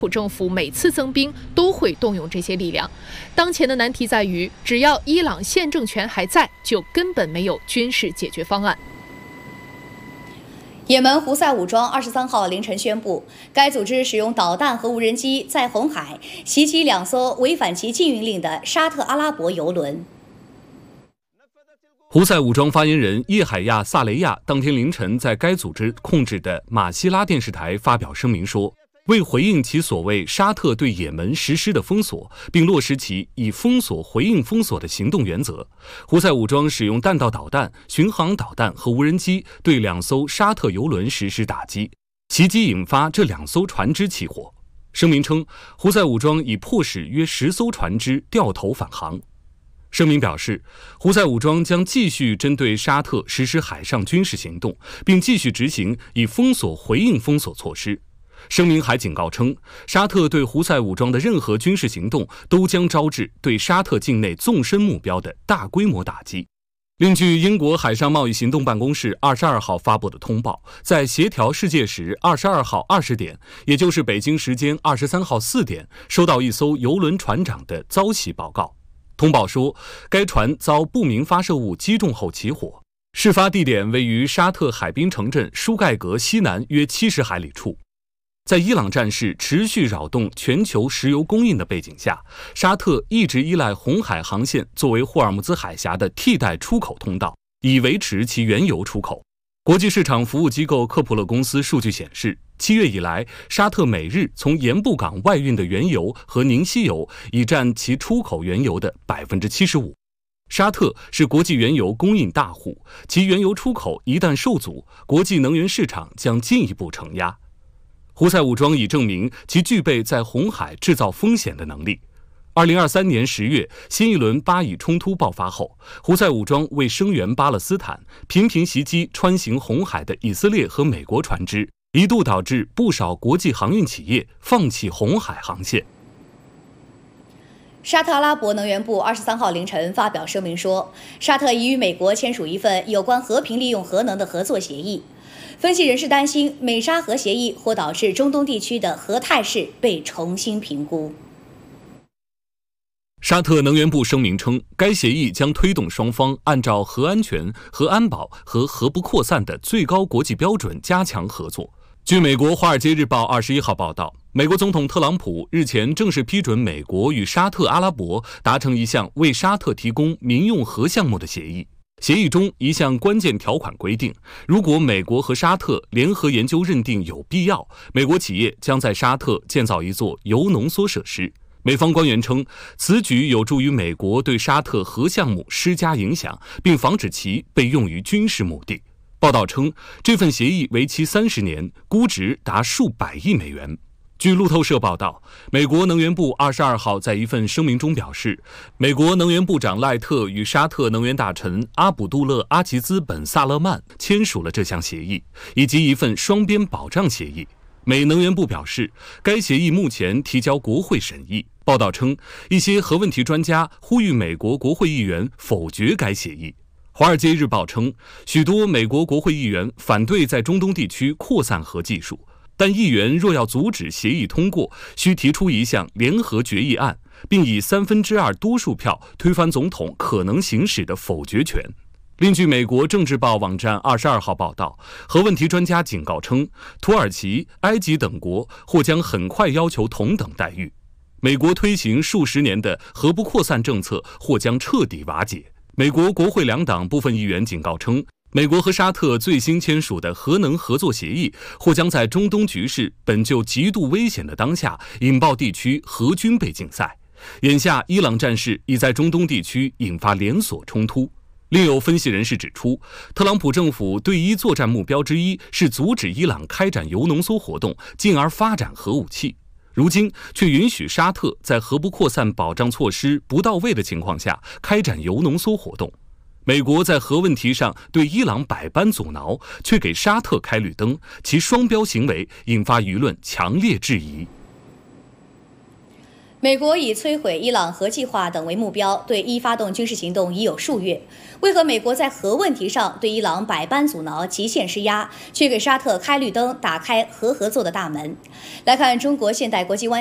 普政府每次增兵都会动用这些力量。当前的难题在于，只要伊朗现政权还在，就根本没有军事解决方案。 也门胡塞武装23号凌晨宣布，该组织使用导弹和无人机在红海袭击2艘违反其禁运令的沙特阿拉伯油轮。 胡塞武装发言人叶海亚·萨雷亚当天凌晨在该组织控制的马希拉电视台发表声明说，为回应其所谓沙特对也门实施的封锁，并落实其以封锁回应封锁的行动原则，胡塞武装使用弹道导弹、巡航导弹和无人机对2艘沙特油轮实施打击，袭击引发这2艘船只起火。声明称，胡塞武装已迫使约10艘船只掉头返航。声明表示，胡塞武装将继续针对沙特实施海上军事行动，并继续执行以封锁回应封锁措施。声明还警告称，沙特对胡塞武装的任何军事行动都将招致对沙特境内纵深目标的大规模打击。另据英国海上贸易行动办公室22号发布的通报，在协调世界时22号20点，也就是北京时间23号4点，收到一艘油轮船长的遭袭报告。通报说，该船遭不明发射物击中后起火，事发地点位于沙特海滨城镇舒盖格西南约70海里处。在伊朗战事持续扰动全球石油供应的背景下，沙特一直依赖红海航线作为霍尔木兹海峡的替代出口通道，以维持其原油出口。国际市场服务机构科普勒公司数据显示，7月以来，沙特每日从盐布港外运的原油和凝稀油已占其出口原油的75%。沙特是国际原油供应大户，其原油出口一旦受阻，国际能源市场将进一步承压。胡塞武装已证明其具备在红海制造风险的能力。2023年10月，新一轮巴以冲突爆发后，胡塞武装为声援巴勒斯坦，频频袭击穿行红海的以色列和美国船只，一度导致不少国际航运企业放弃红海航线。 沙特阿拉伯能源部23号凌晨发表声明说，沙特已与美国签署一份有关和平利用核能的合作协议。分析人士担心，美沙核协议或导致中东地区的核态势被重新评估。 沙特能源部声明称，该协议将推动双方按照核安全、核安保和核不扩散的最高国际标准加强合作。据美国《华尔街日报》21号报道，美国总统特朗普日前正式批准美国与沙特阿拉伯达成一项为沙特提供民用核项目的协议。协议中一项关键条款规定，如果美国和沙特联合研究认定有必要，美国企业将在沙特建造一座铀浓缩设施。美方官员称，此举有助于美国对沙特核项目施加影响，并防止其被用于军事目的。报道称，这份协议为期30年，估值达数百亿美元。据路透社报道，美国能源部22号在一份声明中表示，美国能源部长赖特与沙特能源大臣阿卜杜勒·阿齐兹本·萨勒曼签署了这项协议，以及一份双边保障协议。美能源部表示，该协议目前提交国会审议。报道称，一些核问题专家呼吁美国国会议员否决该协议。华尔街日报称，许多美国国会议员反对在中东地区扩散核技术，但议员若要阻止协议通过，需提出一项联合决议案，并以2/3多数票推翻总统可能行使的否决权。另据美国政治报网站22号报道，核问题专家警告称，土耳其、埃及等国或将很快要求同等待遇。美国推行数十年的核不扩散政策或将彻底瓦解。美国国会两党部分议员警告称，美国和沙特最新签署的核能合作协议或将在中东局势本就极度危险的当下引爆地区核军备竞赛。眼下伊朗战事已在中东地区引发连锁冲突。另有分析人士指出，特朗普政府对伊作战目标之一是阻止伊朗开展铀浓缩活动，进而发展核武器。如今却允许沙特在核不扩散保障措施不到位的情况下开展铀浓缩活动。美国在核问题上对伊朗百般阻挠，却给沙特开绿灯，其双标行为引发舆论强烈质疑。 美国以摧毁伊朗核计划等为目标，对伊发动军事行动已有数月。为何美国在核问题上对伊朗百般阻挠、极限施压，却给沙特开绿灯，打开核合作的大门？来看中国现代国际湾